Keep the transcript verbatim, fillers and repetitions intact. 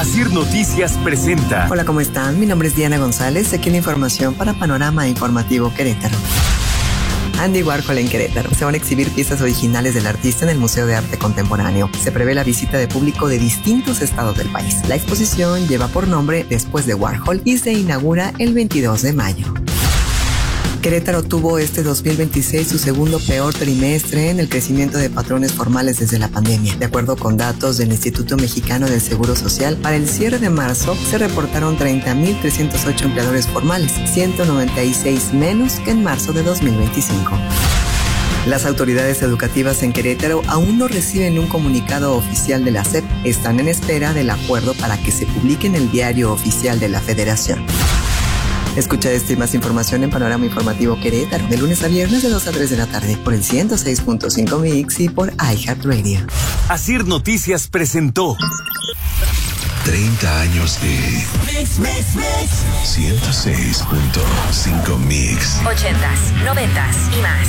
Asir Noticias presenta. Hola, ¿cómo están? Mi nombre es Diana González, aquí la información para Panorama Informativo Querétaro. Andy Warhol en Querétaro. Se van a exhibir piezas originales del artista en el Museo de Arte Contemporáneo. Se prevé la visita de público de distintos estados del país. La exposición lleva por nombre Después de Warhol y se inaugura el veintidós de mayo. Querétaro tuvo este dos mil veintiséis su segundo peor trimestre en el crecimiento de patrones formales desde la pandemia. De acuerdo con datos del Instituto Mexicano del Seguro Social, para el cierre de marzo se reportaron treinta mil trescientos ocho empleadores formales, ciento noventa y seis menos que en marzo de dos mil veinticinco. Las autoridades educativas en Querétaro aún no reciben un comunicado oficial de la S E P. Están en espera del acuerdo para que se publique en el Diario Oficial de la Federación. Escucha esta y más información en Panorama Informativo Querétaro, de lunes a viernes de dos a tres de la tarde, por el ciento seis punto cinco Mix y por iHeartRadio. Asir Noticias presentó. treinta años de Mix, Mix, Mix. ciento seis punto cinco Mix. ochentas, noventas y más.